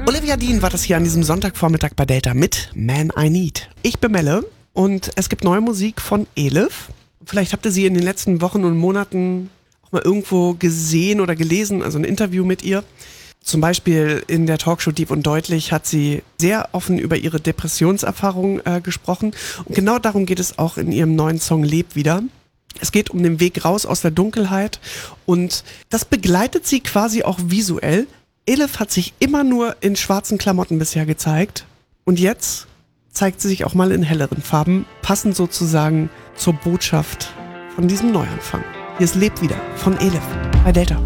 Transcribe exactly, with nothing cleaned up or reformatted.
Olivia Dean war das hier an diesem Sonntagvormittag bei Delta mit Man I Need. Ich bin Melle und es gibt neue Musik von Elif. Vielleicht habt ihr sie in den letzten Wochen und Monaten auch mal irgendwo gesehen oder gelesen, also ein Interview mit ihr. Zum Beispiel in der Talkshow Deep und Deutlich hat sie sehr offen über ihre Depressionserfahrung äh, gesprochen. Und genau darum geht es auch in ihrem neuen Song Leb wieder. Es geht um den Weg raus aus der Dunkelheit und das begleitet sie quasi auch visuell. Elif hat sich immer nur in schwarzen Klamotten bisher gezeigt und jetzt zeigt sie sich auch mal in helleren Farben, passend sozusagen zur Botschaft von diesem Neuanfang. Hier ist Leb wieder von Elif bei Delta.